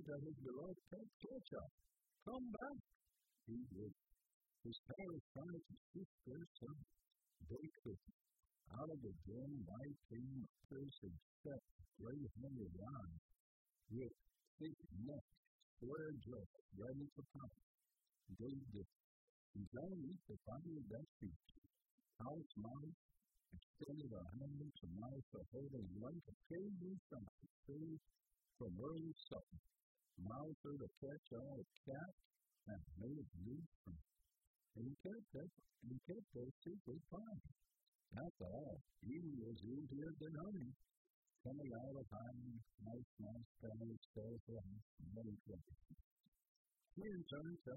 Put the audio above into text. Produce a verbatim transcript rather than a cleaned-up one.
to his beloved pet ketchup. Come back, he would. His parents tried to teach their son. They couldn't. Out of the dim light came a person stepped gray-headed eyes with thick neck, square dress, ready to pounce. They did. And Johnny, the finally that speech, house mouth, extended a hand to mouth to hold a light occasion shot saved from early supper. Mouser to catch all the cat and made it loose from and kept it and kept those secret fine. That's all. Eating was easier than honey. Coming out of hiding, nice, nice, family, stairs, and many places. He in turn